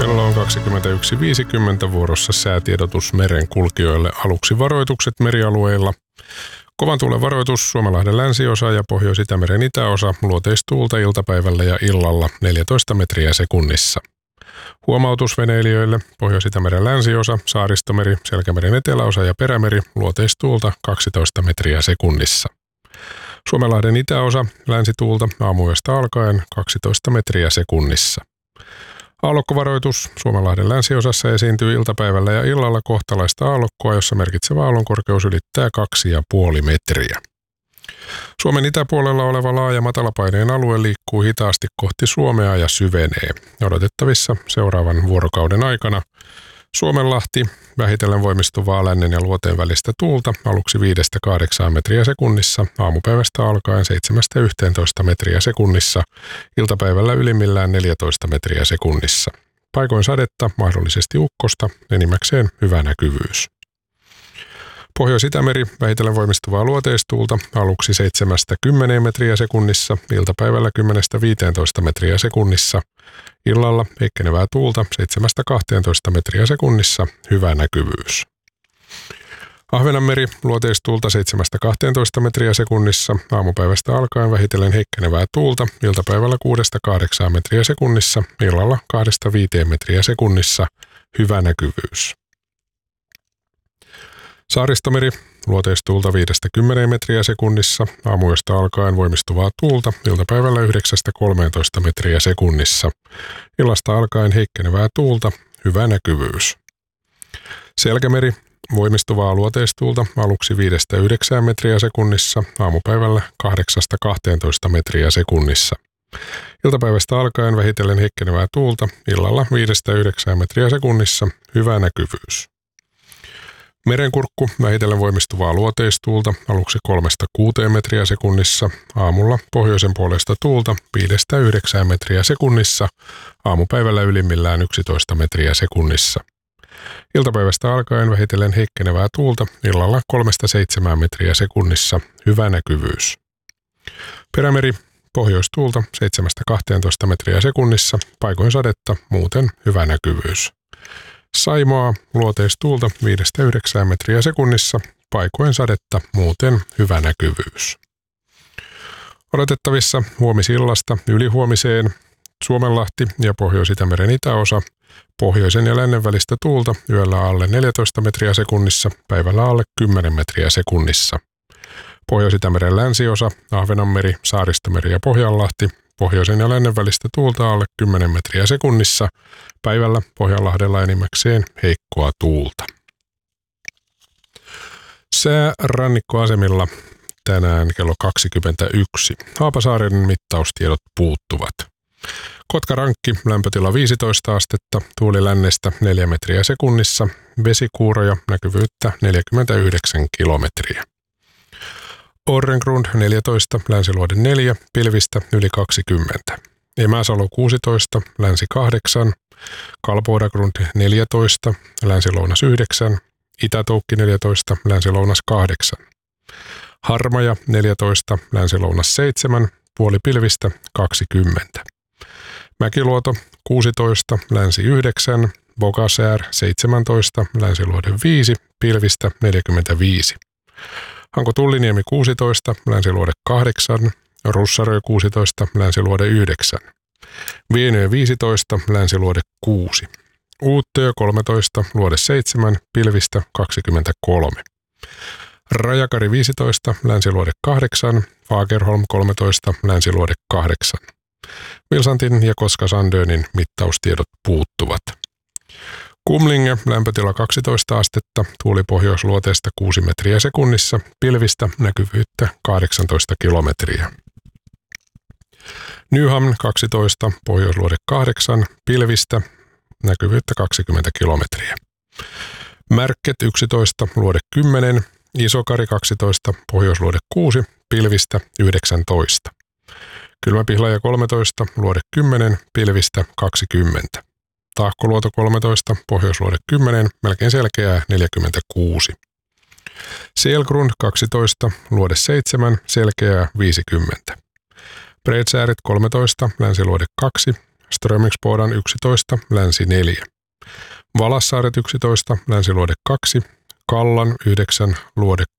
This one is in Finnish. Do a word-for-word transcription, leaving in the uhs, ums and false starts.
Kello on kaksikymmentäyksi viisikymmentä, vuorossa säätiedotus merenkulkijoille. Aluksi varoitukset merialueilla. Kovan tuulen varoitus Suomenlahden länsiosa ja Pohjois-Itämeren itäosa, luoteistuulta iltapäivällä ja illalla neljätoista metriä sekunnissa. Huomautus veneilijöille: Pohjois-Itämeren länsiosa, Saaristomeri, Selkämeren eteläosa ja Perämeri, luoteistuulta kaksitoista metriä sekunnissa. Suomenlahden itäosa, länsituulta aamuyöstä alkaen kaksitoista metriä sekunnissa. Aallokkovaroitus Suomenlahden länsiosassa esiintyy iltapäivällä ja illalla kohtalaista aallokkoa, jossa merkitsevä aallonkorkeus ylittää kaksi pilkku viisi metriä. Suomen itäpuolella oleva laaja matalapaineen alue liikkuu hitaasti kohti Suomea ja syvenee. Odotettavissa seuraavan vuorokauden aikana Suomenlahti, vähitellen voimistuvaa lännen ja luoteen välistä tuulta, aluksi viidestä kahdeksaan metriä sekunnissa, aamupäivästä alkaen seitsemästä yhteentoista metriä sekunnissa, iltapäivällä ylimmillään neljätoista metriä sekunnissa. Paikoin sadetta, mahdollisesti ukkosta, enimmäkseen hyvä näkyvyys. Pohjois-Itämeri, vähitellen voimistuvaa luoteistuulta, aluksi seitsemästä kymmeneen metriä sekunnissa, iltapäivällä kymmenestä viiteentoista metriä sekunnissa, illalla heikkenevää tuulta seitsemästä kahteentoista metriä sekunnissa, hyvä näkyvyys. Ahvenanmeri, luoteistuulta seitsemästä kahteentoista metriä sekunnissa, aamupäivästä alkaen vähitellen heikkenevää tuulta, iltapäivällä kuudesta kahdeksaan metriä sekunnissa, illalla kahdesta viiteen metriä sekunnissa, hyvä näkyvyys. Saaristomeri, luoteistuulta viidestä kymmeneen metriä sekunnissa, aamuyöstä alkaen voimistuvaa tuulta, iltapäivällä yhdeksästä kolmeentoista metriä sekunnissa, illasta alkaen heikkenevää tuulta, hyvä näkyvyys. Selkämeri, voimistuvaa luoteistuulta, aluksi viidestä yhdeksään metriä sekunnissa, aamupäivällä kahdeksasta kahteentoista metriä sekunnissa. Iltapäivästä alkaen vähitellen heikkenevää tuulta, illalla viidestä yhdeksään metriä sekunnissa, hyvä näkyvyys. Merenkurkku, vähitellen voimistuvaa luoteistuulta, aluksi kolmesta kuuteen metriä sekunnissa, aamulla pohjoisen puolesta tuulta viidestä yhdeksään metriä sekunnissa, aamupäivällä ylimmillään yksitoista metriä sekunnissa. Iltapäivästä alkaen vähitellen heikkenevää tuulta, illalla kolmesta seitsemään metriä sekunnissa, hyvä näkyvyys. Perämeri, pohjoistuulta seitsemästä kahteentoista metriä sekunnissa, paikoin sadetta, muuten hyvä näkyvyys. Saimaa, luoteistuulta viidestä yhdeksään metriä sekunnissa, paikoin sadetta, muuten hyvä näkyvyys. Odotettavissa huomisillasta ylihuomiseen Suomenlahti ja Pohjois-Itämeren itäosa, pohjoisen ja lännen välistä tuulta yöllä alle neljätoista metriä sekunnissa, päivällä alle kymmenen metriä sekunnissa. Pohjois-Itämeren länsiosa, Ahvenanmeri, Saaristomeri ja Pohjanlahti, pohjoisen ja lännen välistä tuulta alle kymmenen metriä sekunnissa, päivällä Pohjanlahdella enimmäkseen heikkoa tuulta. Sää rannikkoasemilla tänään kello kaksikymmentäyksi. Haapasaaren mittaustiedot puuttuvat. Kotkarankki, lämpötila viisitoista astetta, tuuli lännestä neljä metriä sekunnissa, vesikuuroja, näkyvyyttä neljäkymmentäyhdeksän kilometriä. Orrengrund neljätoista, länsiluode neljä, pilvistä yli kaksikymmentä. Emäsalo kuusitoista, länsi kahdeksan, Kalpoidagrund neljätoista, länsilounas yhdeksän, Itätoukki neljätoista, länsilounas kahdeksan. Harmaja neljätoista, länsilounas seitsemän, puoli pilvistä kaksikymmentä. Mäkiluoto kuusitoista, länsi yhdeksän, Bogasär seitsemäntoista, länsiluode viisi, pilvistä neljäkymmentäviisi. Hanko Tulliniemi kuusitoista, länsiluode kahdeksan, Russarö kuusitoista, länsiluode yhdeksän. Vienö viisitoista, länsiluode kuusi. Uuttöö kolmetoista, luode seitsemän, pilvistä kaksikymmentäkolme. Rajakari viisitoista, länsiluode kahdeksan, Fagerholm kolmetoista, länsiluode kahdeksan. Vilsantin ja Koska-Sandönin mittaustiedot puuttuvat. Kumlinge, lämpötila kaksitoista astetta, tuuli pohjoisluoteesta kuusi metriä sekunnissa, pilvistä näkyvyyttä kahdeksantoista kilometriä. Nyhamn kaksitoista, pohjoisluode kahdeksan, pilvistä näkyvyyttä kaksikymmentä kilometriä. Märket yksitoista, luode kymmenen, Isokari kaksitoista, pohjoisluode kuusi, pilvistä yhdeksäntoista. Kylmäpihlaja kolmetoista, luode kymmenen, pilvistä kaksikymmentä. Tahkoluoto kolmetoista, pohjoisluode kymmenen, melkein selkeää neljäkymmentäkuusi. Selgrund kaksitoista, luode seitsemän, selkeää viisikymmentä. Bredsäärit kolmetoista, länsiluode kaksi, Strömingsbodan yksitoista, länsi neljä. Valassaaret yksitoista, länsiluode kaksi. Kallan yhdeksän, luode